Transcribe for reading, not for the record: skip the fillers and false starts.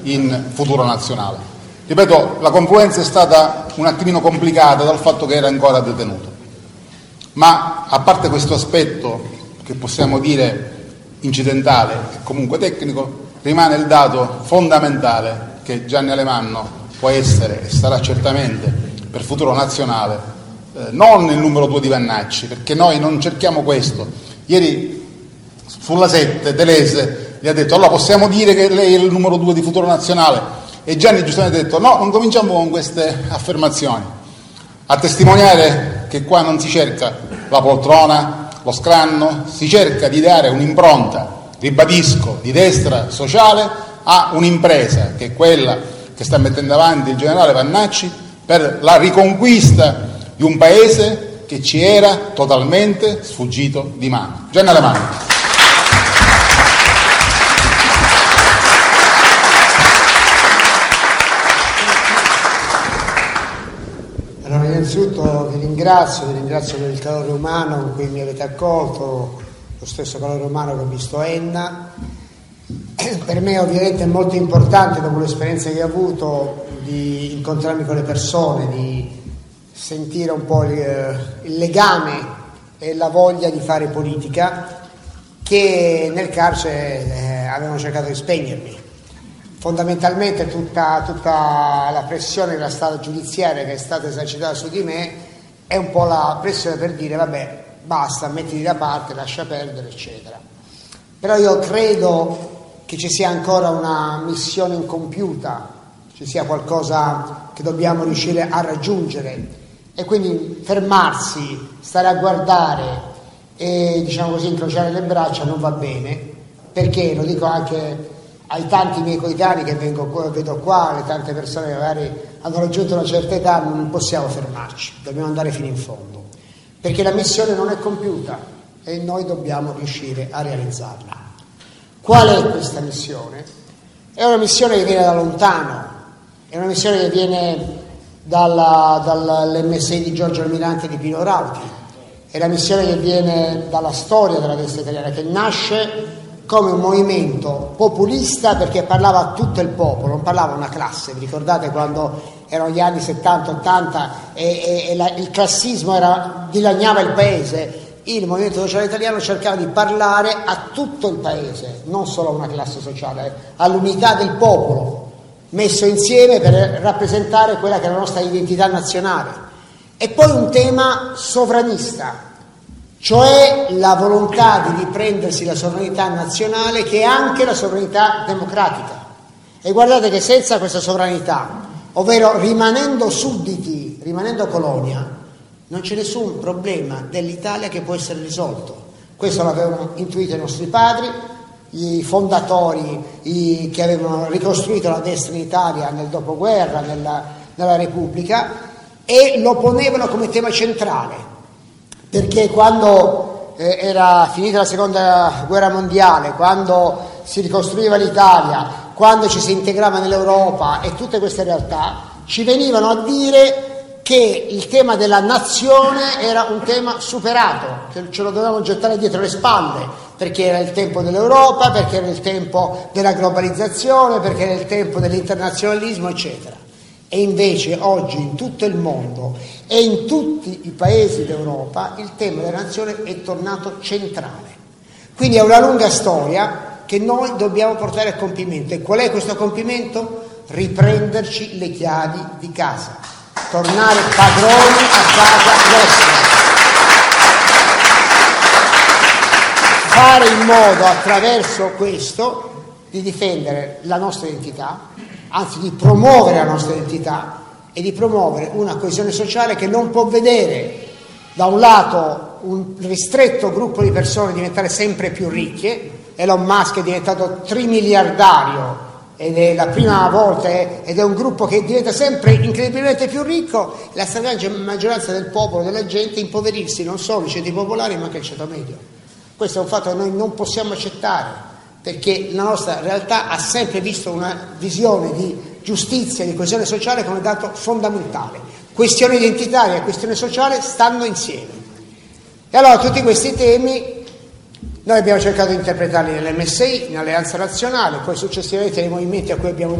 in Futuro Nazionale. Ripeto, la confluenza è stata un attimino complicata dal fatto che era ancora detenuto, ma a parte questo aspetto che possiamo dire incidentale e comunque tecnico, rimane il dato fondamentale che Gianni Alemanno può essere e sarà certamente per Futuro Nazionale non il numero 2 di Vannacci, perché noi non cerchiamo questo. Ieri sulla 7 Delese gli ha detto: allora possiamo dire che lei è il numero 2 di Futuro Nazionale? E Gianni giustamente ha detto: no, non cominciamo con queste affermazioni, a testimoniare che qua non si cerca la poltrona, lo scranno, si cerca di dare un'impronta, ribadisco, di destra sociale a un'impresa che è quella che sta mettendo avanti il generale Vannacci per la riconquista di un paese che ci era totalmente sfuggito di mano. Gianni Alemanno. Allora, innanzitutto vi ringrazio per il calore umano con cui mi avete accolto, lo stesso calore umano che ho visto a Enna. Per me ovviamente è molto importante, dopo l'esperienza che ho avuto, di incontrarmi con le persone, di sentire un po' il legame e la voglia di fare politica che nel carcere avevano cercato di spegnermi. Fondamentalmente tutta la pressione della strada giudiziaria che è stata esercitata su di me è un po' la pressione per dire: vabbè, basta, mettiti da parte, lascia perdere, eccetera. Però io credo che ci sia ancora una missione incompiuta, ci sia qualcosa che dobbiamo riuscire a raggiungere, e quindi fermarsi, stare a guardare e, diciamo così, incrociare le braccia non va bene, perché lo dico anche ai tanti miei coetanei che vedo qua, le tante persone che magari hanno raggiunto una certa età, non possiamo fermarci, dobbiamo andare fino in fondo, perché la missione non è compiuta e noi dobbiamo riuscire a realizzarla. Qual è questa missione? È una missione che viene da lontano, è una missione che viene dall'MSI di Giorgio Almirante e di Pino Rauti, è la missione che viene dalla storia della destra italiana, che nasce come un movimento populista perché parlava a tutto il popolo, non parlava a una classe. Vi ricordate quando erano gli anni 70-80 e il classismo dilaniava il paese? Il Movimento Sociale Italiano cercava di parlare a tutto il paese, non solo a una classe sociale, all'unità del popolo messo insieme per rappresentare quella che è la nostra identità nazionale. E poi un tema sovranista, cioè la volontà di riprendersi la sovranità nazionale, che è anche la sovranità democratica. E guardate che senza questa sovranità, ovvero rimanendo sudditi, rimanendo colonia, non c'è nessun problema dell'Italia che può essere risolto. Questo l'avevano intuito i nostri padri, i fondatori che avevano ricostruito la destra in Italia nel dopoguerra, nella Repubblica, e lo ponevano come tema centrale, perché quando era finita la seconda guerra mondiale, quando si ricostruiva l'Italia, quando ci si integrava nell'Europa e tutte queste realtà, ci venivano a dire che il tema della nazione era un tema superato, che ce lo dovevamo gettare dietro le spalle, perché era il tempo dell'Europa, perché era il tempo della globalizzazione, perché era il tempo dell'internazionalismo, eccetera. E invece oggi in tutto il mondo e in tutti i paesi d'Europa il tema della nazione è tornato centrale. Quindi è una lunga storia che noi dobbiamo portare a compimento. E qual è questo compimento? Riprenderci le chiavi di casa, tornare padroni a casa nostra, fare in modo attraverso questo di difendere la nostra identità, anzi di promuovere la nostra identità e di promuovere una coesione sociale che non può vedere da un lato un ristretto gruppo di persone diventare sempre più ricche. Elon Musk è diventato trimiliardario ed è la prima volta ed è un gruppo che diventa sempre incredibilmente più ricco, la stragrande maggioranza del popolo, della gente, impoverirsi, non solo i ceti popolari ma anche il ceto medio. Questo è un fatto che noi non possiamo accettare, perché la nostra realtà ha sempre visto una visione di giustizia, di coesione sociale come dato fondamentale. Questione identitaria e questione sociale stanno insieme. E allora tutti questi temi noi abbiamo cercato di interpretarli nell'MSI, in Alleanza Nazionale, poi successivamente nei movimenti a cui abbiamo